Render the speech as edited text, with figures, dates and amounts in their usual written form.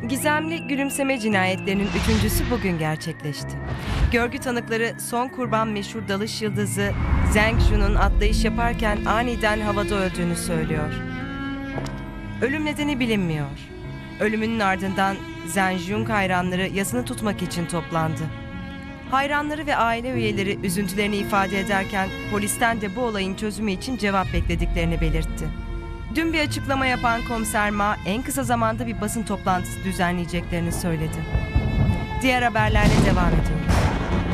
Gizemli gülümseme cinayetlerinin üçüncüsü bugün gerçekleşti. Görgü tanıkları son kurban meşhur dalış yıldızı Zheng Jun'un atlayış yaparken aniden havada öldüğünü söylüyor. Ölüm nedeni bilinmiyor. Ölümünün ardından Zheng Jun hayranları yasını tutmak için toplandı. Hayranları ve aile üyeleri üzüntülerini ifade ederken polisten de bu olayın çözümü için cevap beklediklerini belirtti. Dün bir açıklama yapan Komiser Ma en kısa zamanda bir basın toplantısı düzenleyeceklerini söyledi. Diğer haberlerle devam ediyoruz.